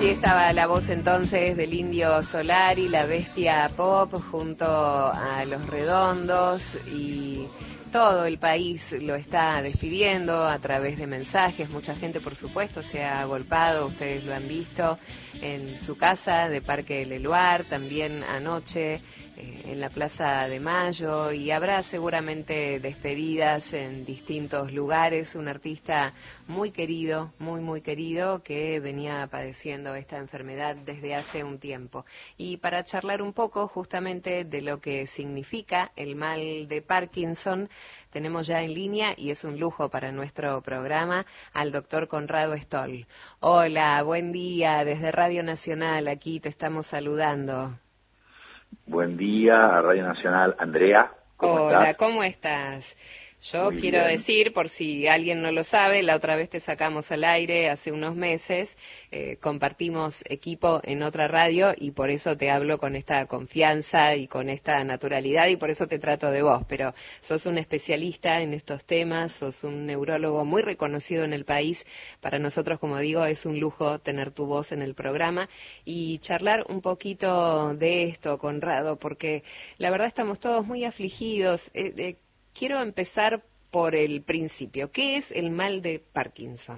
Allí estaba la voz entonces del Indio Solari, la bestia pop, junto a Los Redondos, y todo el país lo está despidiendo a través de mensajes. Mucha gente, por supuesto, se ha agolpado, ustedes lo han visto, en su casa de Parque Leluar, también anoche en la Plaza de Mayo, y habrá seguramente despedidas en distintos lugares. Un artista muy querido, muy querido, que venía padeciendo esta enfermedad desde hace un tiempo. Y para charlar un poco justamente de lo que significa el mal de Parkinson, tenemos ya en línea, y es un lujo para nuestro programa, al doctor Conrado Stoll. Hola, buen día, desde Radio Nacional, aquí te estamos saludando. Buen día a Radio Nacional. Andrea, ¿cómo estás? Hola, ¿cómo estás? Yo Muy quiero bien. decir, por si alguien no lo sabe, la otra vez te sacamos al aire hace unos meses, compartimos equipo en otra radio y por eso te hablo con esta confianza y con esta naturalidad y por eso te trato de vos, pero sos un especialista en estos temas, sos un neurólogo muy reconocido en el país. Para nosotros, como digo, es un lujo tener tu voz en el programa y charlar un poquito de esto, Conrado, porque la verdad estamos todos muy afligidos. Quiero empezar por el principio. ¿Qué es el mal de Parkinson?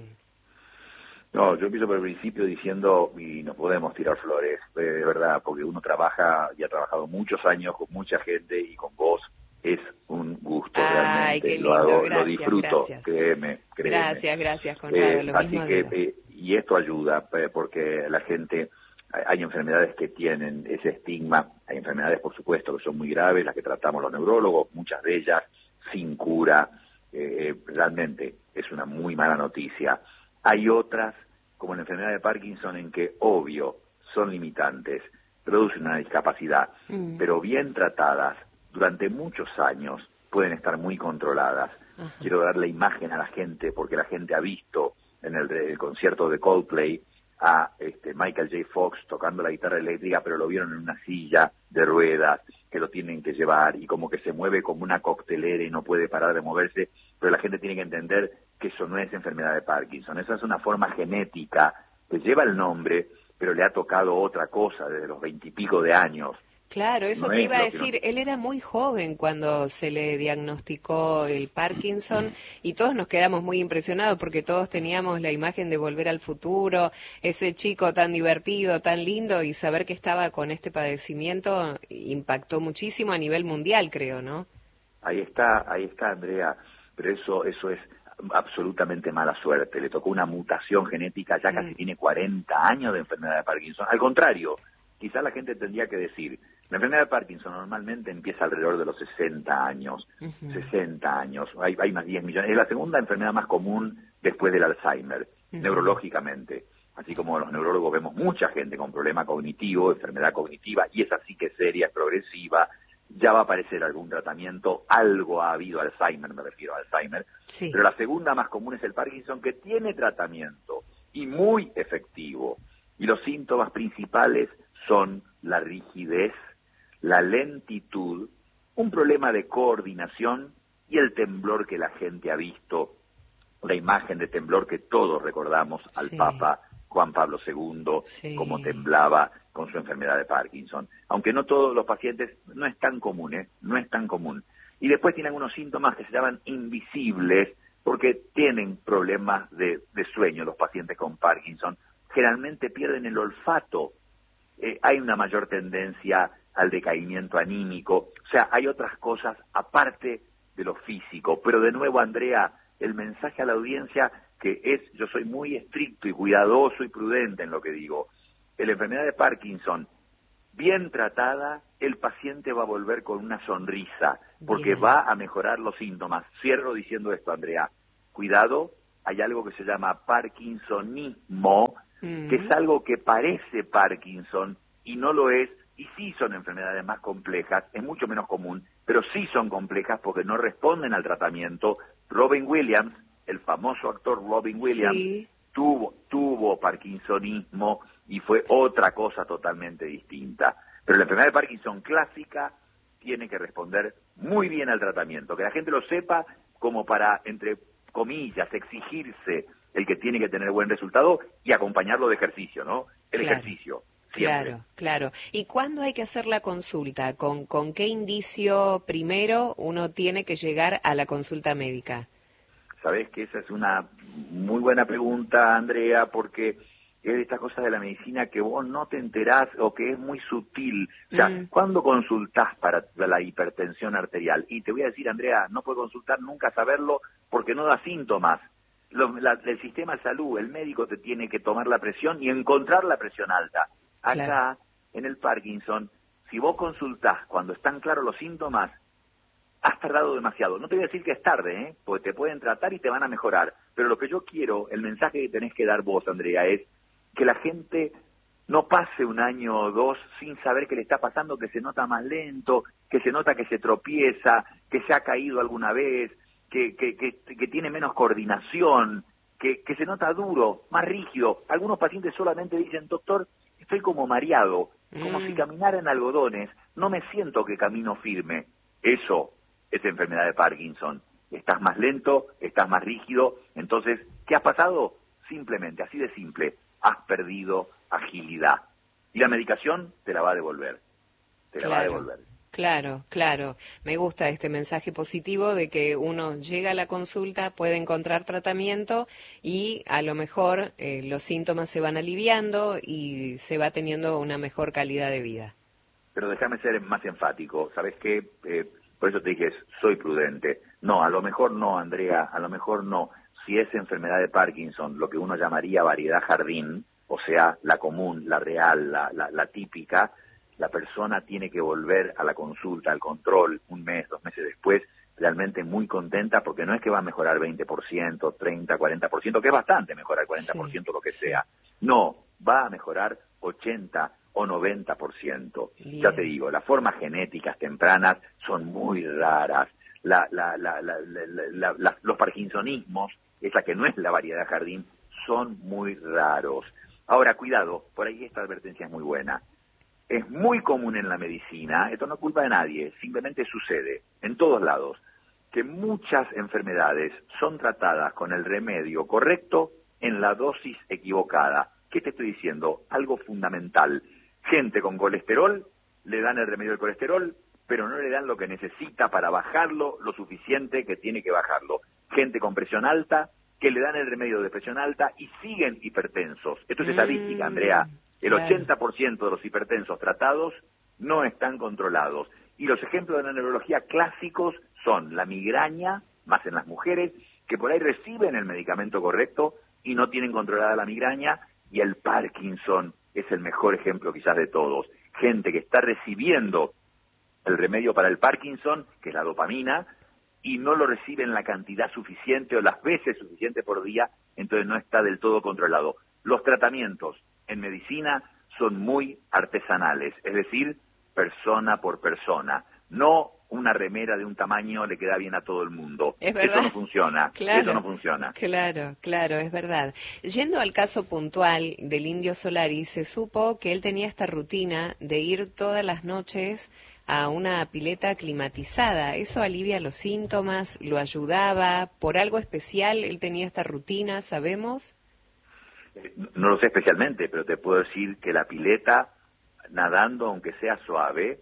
No, yo empiezo por el principio diciendo, y nos podemos tirar flores, de verdad, porque uno trabaja y ha trabajado muchos años con mucha gente y con vos. Es un gusto. Ay, realmente. qué lindo, Lo hago, gracias, lo disfruto, gracias. créeme. Gracias, Conrado, lo Así mismo que, digo. y esto ayuda, porque la gente, hay enfermedades que tienen ese estigma, hay enfermedades, por supuesto, que son muy graves, las que tratamos los neurólogos, muchas de ellas sin cura. Realmente es una muy mala noticia. Hay otras, como la enfermedad de Parkinson, en que, obvio, son limitantes, producen una discapacidad, pero bien tratadas, durante muchos años, pueden estar muy controladas. Ajá. Quiero dar la imagen a la gente, porque la gente ha visto en el concierto de Coldplay a Michael J. Fox tocando la guitarra eléctrica, pero lo vieron en una silla de ruedas, que lo tienen que llevar, y como que se mueve como una coctelera y no puede parar de moverse, pero la gente tiene que entender que eso no es enfermedad de Parkinson, esa es una forma genética que lleva el nombre, pero le ha tocado otra cosa desde los 20 y pico de años. Claro, eso No te es iba a lo que decir, él era muy joven cuando se le diagnosticó el Parkinson y todos nos quedamos muy impresionados porque todos teníamos la imagen de Volver al Futuro, ese chico tan divertido, tan lindo, y saber que estaba con este padecimiento impactó muchísimo a nivel mundial, creo, ¿no? Ahí está, Andrea, pero eso es absolutamente mala suerte. Le tocó una mutación genética, ya casi tiene 40 años de enfermedad de Parkinson. Al contrario, quizás la gente tendría que decir, la enfermedad de Parkinson normalmente empieza alrededor de los 60 años, 60 años, hay más 10 millones. Es la segunda enfermedad más común después del Alzheimer, neurológicamente. Así como los neurólogos vemos mucha gente con problema cognitivo, enfermedad cognitiva, y esa sí que es seria, es progresiva, ya va a aparecer algún tratamiento, algo ha habido, Alzheimer, me refiero a Alzheimer, sí. Pero la segunda más común es el Parkinson, que tiene tratamiento y muy efectivo. Y los síntomas principales son la rigidez, la lentitud, un problema de coordinación y el temblor que la gente ha visto, la imagen de temblor que todos recordamos al Papa Juan Pablo II, cómo temblaba con su enfermedad de Parkinson. Aunque no todos los pacientes, no es tan común, no es tan común. Y después tienen algunos síntomas que se llaman invisibles, porque tienen problemas de sueño los pacientes con Parkinson. Generalmente pierden el olfato. Hay una mayor tendencia al decaimiento anímico. O sea, hay otras cosas aparte de lo físico. Pero de nuevo, Andrea, el mensaje a la audiencia que es, yo soy muy estricto y cuidadoso y prudente en lo que digo. La enfermedad de Parkinson, bien tratada, el paciente va a volver con una sonrisa, porque va a mejorar los síntomas. Cierro diciendo esto, Andrea. Cuidado, hay algo que se llama parkinsonismo, que es algo que parece Parkinson y no lo es, y sí son enfermedades más complejas, es mucho menos común, pero sí son complejas porque no responden al tratamiento. Robin Williams, el famoso actor Robin Williams, tuvo parkinsonismo y fue otra cosa totalmente distinta. Pero la enfermedad de Parkinson clásica tiene que responder muy bien al tratamiento, que la gente lo sepa, como para, entre comillas, exigirse el que tiene que tener buen resultado y acompañarlo de ejercicio, ¿no? el ejercicio. Siempre. Claro, claro. ¿Y cuándo hay que hacer la consulta? ¿Con qué indicio primero uno tiene que llegar a la consulta médica? Sabés que esa es una muy buena pregunta, Andrea, porque es de estas cosas de la medicina que vos no te enterás o que es muy sutil. O sea, ¿cuándo consultás para la hipertensión arterial? Y te voy a decir, Andrea, no puedes consultar nunca saberlo porque no da síntomas. El sistema de salud, el médico te tiene que tomar la presión y encontrar la presión alta. Acá, Claro. en el Parkinson, si vos consultás cuando están claros los síntomas, has tardado demasiado. No te voy a decir que es tarde, porque te pueden tratar y te van a mejorar. Pero lo que yo quiero, el mensaje que tenés que dar vos, Andrea, es que la gente no pase un año o dos sin saber qué le está pasando, que se nota más lento, que se nota que se tropieza, que se ha caído alguna vez, que tiene menos coordinación, que se nota duro, más rígido. Algunos pacientes solamente dicen, doctor, estoy como mareado, como si caminara en algodones, no me siento que camino firme. Eso es enfermedad de Parkinson. Estás más lento, estás más rígido. Entonces, ¿qué has pasado? Simplemente, así de simple, has perdido agilidad. Y la medicación te la va a devolver. Te la va a devolver. Claro, claro. Me gusta este mensaje positivo de que uno llega a la consulta, puede encontrar tratamiento y a lo mejor los síntomas se van aliviando y se va teniendo una mejor calidad de vida. Pero déjame ser más enfático. ¿Sabes qué? Por eso te dije, soy prudente. No, a lo mejor no, Andrea, a lo mejor no. Si es enfermedad de Parkinson, lo que uno llamaría variedad jardín, o sea, la común, la real, la típica, la persona tiene que volver a la consulta, al control, un mes, 2 meses después, realmente muy contenta, porque no es que va a mejorar 20%, 30, 40%, que es bastante mejorar 40%, lo que sea. No, va a mejorar 80 o 90%. Bien. Ya te digo, las formas genéticas tempranas son muy raras. Los parkinsonismos, esa que no es la variedad jardín, son muy raros. Ahora, cuidado, por ahí esta advertencia es muy buena. Es muy común en la medicina, esto no es culpa de nadie, simplemente sucede en todos lados, que muchas enfermedades son tratadas con el remedio correcto en la dosis equivocada. ¿Qué te estoy diciendo? Algo fundamental. Gente con colesterol, le dan el remedio del colesterol, pero no le dan lo que necesita para bajarlo lo suficiente que tiene que bajarlo. Gente con presión alta, que le dan el remedio de presión alta y siguen hipertensos. Esto es estadística, Andrea. El 80% de los hipertensos tratados no están controlados. Y los ejemplos de la neurología clásicos son la migraña, más en las mujeres, que por ahí reciben el medicamento correcto y no tienen controlada la migraña, y el Parkinson es el mejor ejemplo quizás de todos. Gente que está recibiendo el remedio para el Parkinson, que es la dopamina, y no lo recibe en la cantidad suficiente o las veces suficiente por día, entonces no está del todo controlado. Los tratamientos en medicina son muy artesanales, es decir, persona por persona. No una remera de un tamaño le queda bien a todo el mundo. ¿Es verdad? Eso no funciona. Claro, eso no funciona. Claro, es verdad. Yendo al caso puntual del Indio Solari, se supo que él tenía esta rutina de ir todas las noches a una pileta climatizada. ¿Eso alivia los síntomas? ¿Lo ayudaba? ¿Por algo especial él tenía esta rutina, sabemos? No lo sé especialmente, pero te puedo decir que la pileta, nadando aunque sea suave,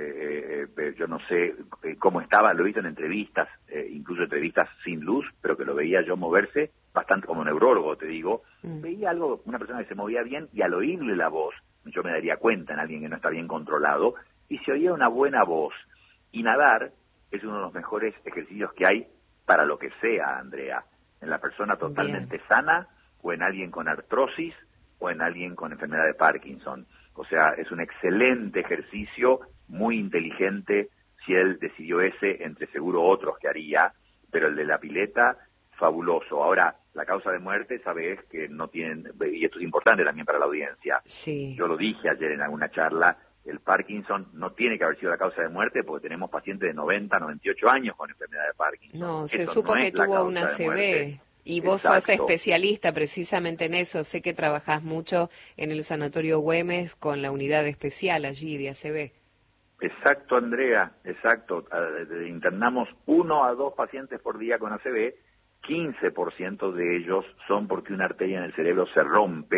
yo no sé cómo estaba, lo he visto en entrevistas, incluso entrevistas sin luz, pero que lo veía yo moverse, bastante como neurólogo, te digo, veía algo, una persona que se movía bien, y al oírle la voz, yo me daría cuenta en alguien que no está bien controlado, y se oía una buena voz. Y nadar es uno de los mejores ejercicios que hay para lo que sea, Andrea, en la persona totalmente sana, o en alguien con artrosis, o en alguien con enfermedad de Parkinson. O sea, es un excelente ejercicio, muy inteligente. Si él decidió ese, entre seguro otros que haría, pero el de la pileta, fabuloso. Ahora, la causa de muerte, sabes que no tienen, y esto es importante también para la audiencia. Sí. Yo lo dije ayer en alguna charla, el Parkinson no tiene que haber sido la causa de muerte porque tenemos pacientes de 90, 98 años con enfermedad de Parkinson. No, se Eso supo no que es la tuvo causa una de ACV. muerte. Y vos sos especialista precisamente en eso. Sé que trabajás mucho en el Sanatorio Güemes con la unidad especial allí de ACV. Exacto, Andrea, exacto. Internamos 1 a 2 pacientes por día con ACV. 15% de ellos son porque una arteria en el cerebro se rompe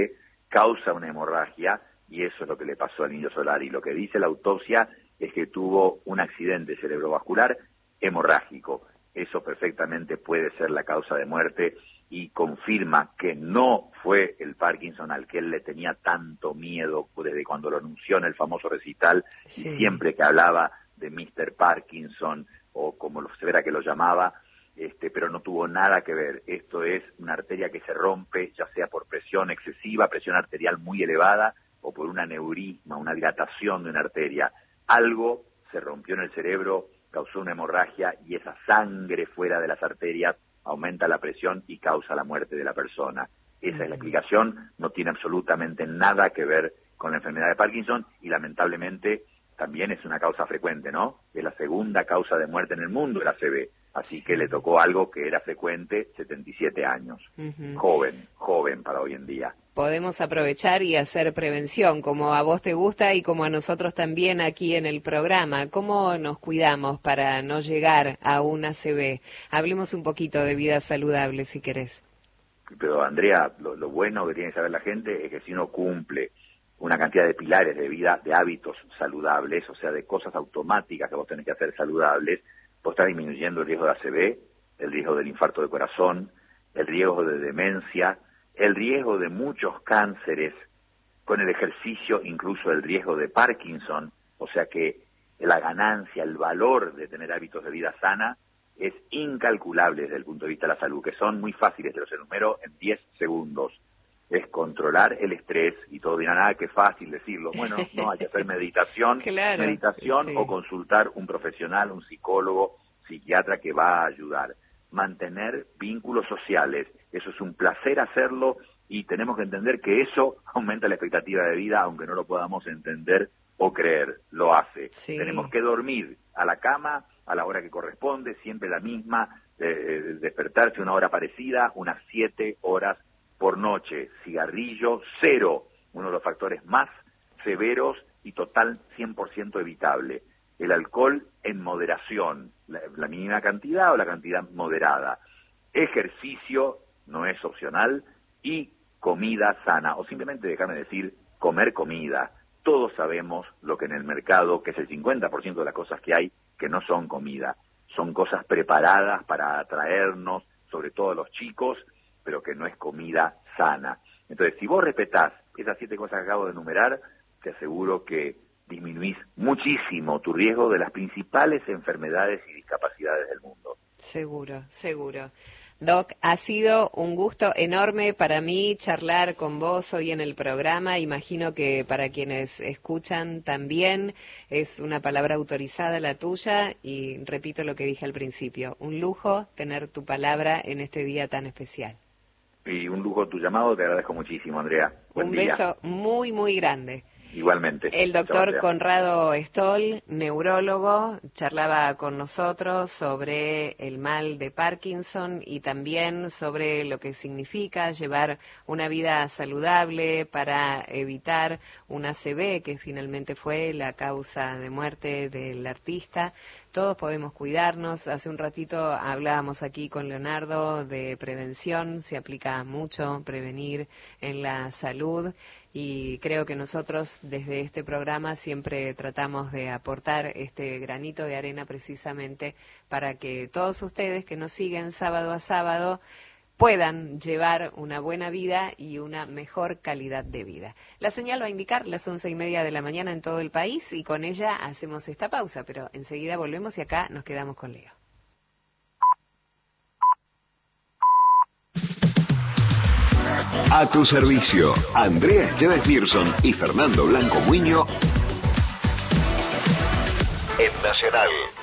causa una hemorragia, y eso es lo que le pasó al Indio Solari. Lo que dice la autopsia es que tuvo un accidente cerebrovascular hemorrágico. Eso perfectamente puede ser la causa de muerte y confirma que no fue el Parkinson al que él le tenía tanto miedo desde cuando lo anunció en el famoso recital, sí. Y siempre que hablaba de Mr. Parkinson, o como lo severa que lo llamaba, pero no tuvo nada que ver. Esto es una arteria que se rompe, ya sea por presión excesiva, presión arterial muy elevada, o por un aneurisma, una dilatación de una arteria. Algo se rompió en el cerebro, causó una hemorragia, y esa sangre fuera de las arterias aumenta la presión y causa la muerte de la persona. Esa es la explicación, no tiene absolutamente nada que ver con la enfermedad de Parkinson, y lamentablemente también es una causa frecuente, ¿no? Es la segunda causa de muerte en el mundo, el ACV. Así que le tocó algo que era frecuente, 77 años. Joven para hoy en día. Podemos aprovechar y hacer prevención, como a vos te gusta y como a nosotros también aquí en el programa. ¿Cómo nos cuidamos para no llegar a un ACV? Hablemos un poquito de vida saludable, si querés. Pero, Andrea, lo bueno que tiene que saber la gente es que si uno cumple una cantidad de pilares de vida, de hábitos saludables, o sea, de cosas automáticas que vos tenés que hacer saludables, vos estás disminuyendo el riesgo de ACV, el riesgo del infarto de corazón, el riesgo de demencia, el riesgo de muchos cánceres, con el ejercicio incluso el riesgo de Parkinson. O sea que la ganancia, el valor de tener hábitos de vida sana es incalculable desde el punto de vista de la salud, que son muy fáciles, te los enumero en 10 segundos. Es controlar el estrés, y todos dirán, qué fácil decirlo. Bueno, no, hay que hacer meditación, claro, sí. O consultar un profesional, un psicólogo, psiquiatra que va a ayudar. Mantener vínculos sociales, eso es un placer hacerlo, y tenemos que entender que eso aumenta la expectativa de vida, aunque no lo podamos entender o creer, lo hace. Sí. Tenemos que dormir a la cama a la hora que corresponde, siempre la misma, despertarse una hora parecida, unas 7 horas por noche. Cigarrillo, 0, uno de los factores más severos y total 100% evitable. El alcohol en moderación, la mínima cantidad o la cantidad moderada. Ejercicio, no es opcional, y comida sana, o simplemente, déjame decir, comer comida. Todos sabemos lo que en el mercado, que es el 50% de las cosas que hay, que no son comida, son cosas preparadas para atraernos, sobre todo a los chicos, pero que no es comida sana. Entonces, si vos respetás esas 7 cosas que acabo de enumerar, te aseguro que disminuís muchísimo tu riesgo de las principales enfermedades y discapacidades del mundo. Seguro, seguro. Doc, ha sido un gusto enorme para mí charlar con vos hoy en el programa. Imagino que para quienes escuchan también es una palabra autorizada la tuya, y repito lo que dije al principio, un lujo tener tu palabra en este día tan especial. Y un lujo tu llamado, te agradezco muchísimo, Andrea. Buen día. Beso muy, muy grande. Igualmente. El doctor Conrado Stoll, neurólogo, charlaba con nosotros sobre el mal de Parkinson y también sobre lo que significa llevar una vida saludable para evitar un ACV, que finalmente fue la causa de muerte del artista. Todos podemos cuidarnos. Hace un ratito hablábamos aquí con Leonardo de prevención. Se aplica mucho prevenir en la salud, y creo que nosotros desde este programa siempre tratamos de aportar este granito de arena precisamente para que todos ustedes que nos siguen sábado a sábado puedan llevar una buena vida y una mejor calidad de vida. La señal va a indicar las 11:30 de la mañana en todo el país, y con ella hacemos esta pausa, pero enseguida volvemos y acá nos quedamos con Leo. A tu servicio, Andrea Esteves Pearson y Fernando Blanco Muño en Nacional.